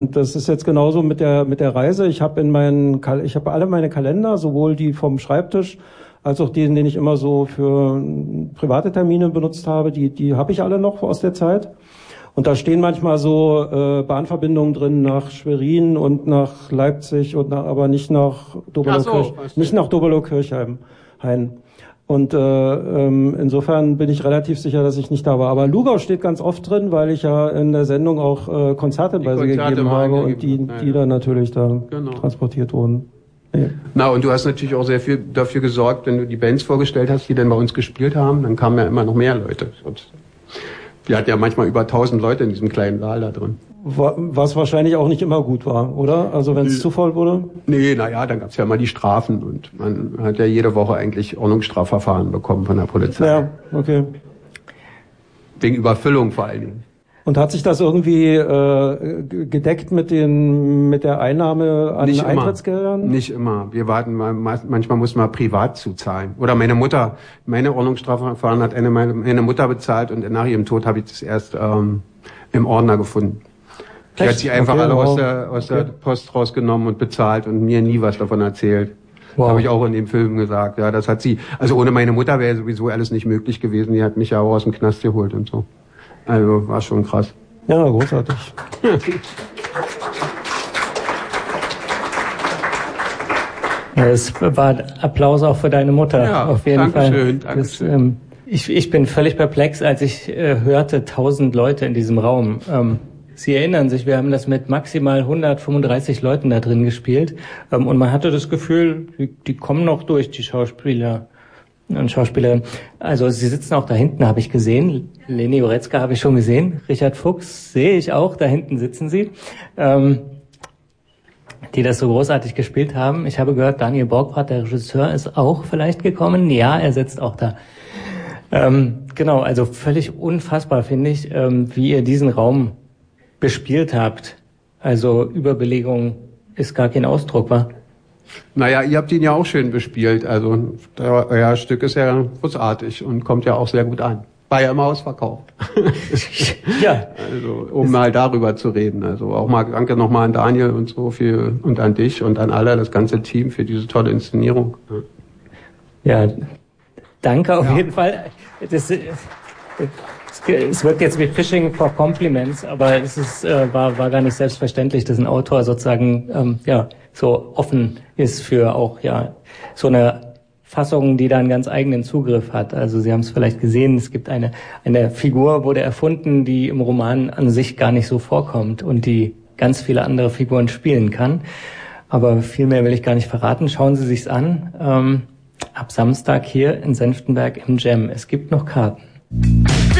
Das ist jetzt genauso mit der Reise. Ich habe alle meine Kalender, sowohl die vom Schreibtisch als auch den ich immer so für private Termine benutzt habe. Die habe ich alle noch aus der Zeit. Und da stehen manchmal so Bahnverbindungen drin nach Schwerin und nach Leipzig aber nicht nach Doberlo-Kirchhain. Und insofern bin ich relativ sicher, dass ich nicht da war. Aber Lugau steht ganz oft drin, weil ich ja in der Sendung auch Konzerthinweise gegeben habe und die dann natürlich da transportiert wurden. Ja. Na, und du hast natürlich auch sehr viel dafür gesorgt, wenn du die Bands vorgestellt hast, die dann bei uns gespielt haben, dann kamen ja immer noch mehr Leute. Wir hatten ja manchmal über 1000 Leute in diesem kleinen Saal da drin. Was wahrscheinlich auch nicht immer gut war, oder? Also wenn es zu voll wurde? Nee, naja, dann gab's ja mal die Strafen und man hat ja jede Woche eigentlich Ordnungsstrafverfahren bekommen von der Polizei. Ja, okay. Wegen Überfüllung vor allen Dingen. Und hat sich das irgendwie gedeckt mit der Einnahme an nicht Eintrittsgeldern? Nicht immer. Wir warten manchmal mussten wir privat zuzahlen. Oder meine Ordnungsstrafverfahren hat meine Mutter bezahlt und nach ihrem Tod habe ich das erst im Ordner gefunden. Die hat sie einfach alle aus der Post rausgenommen und bezahlt und mir nie was davon erzählt. Wow. Habe ich auch in dem Film gesagt. Ja, das hat sie. Also ohne meine Mutter wäre sowieso alles nicht möglich gewesen. Die hat mich ja auch aus dem Knast geholt und so. Also war schon krass. Ja, großartig. Ja, es war Applaus auch für deine Mutter, ja, auf jeden Fall. Dankeschön. Ich bin völlig perplex, als ich hörte 1000 Leute in diesem Raum. Sie erinnern sich, wir haben das mit maximal 135 Leuten da drin gespielt. Und man hatte das Gefühl, die kommen noch durch, die Schauspieler und Schauspielerin. Also sie sitzen auch da hinten, habe ich gesehen. Leni Goretzka habe ich schon gesehen. Richard Fuchs sehe ich auch, da hinten sitzen sie. Die das so großartig gespielt haben. Ich habe gehört, Daniel Borgbrath, der Regisseur, ist auch vielleicht gekommen. Ja, er sitzt auch da. Genau, also völlig unfassbar, finde ich, wie ihr diesen Raum bespielt habt. Also Überbelegung ist gar kein Ausdruck, wa? Naja, ihr habt ihn ja auch schön bespielt. Also euer Stück ist ja großartig und kommt ja auch sehr gut an. War ja immer ausverkauft. Ja. Also, um mal darüber zu reden. Also auch mal danke nochmal an Daniel und so und an dich und an alle, das ganze Team für diese tolle Inszenierung. Ja, danke auf jeden Fall. Es wirkt jetzt wie Fishing for Compliments, aber es war gar nicht selbstverständlich, dass ein Autor sozusagen so offen ist für auch so eine Fassung, die da einen ganz eigenen Zugriff hat. Also Sie haben es vielleicht gesehen, es gibt eine Figur wurde erfunden, die im Roman an sich gar nicht so vorkommt und die ganz viele andere Figuren spielen kann. Aber viel mehr will ich gar nicht verraten. Schauen Sie sich's an. Ab Samstag hier in Senftenberg im Jam. Es gibt noch Karten.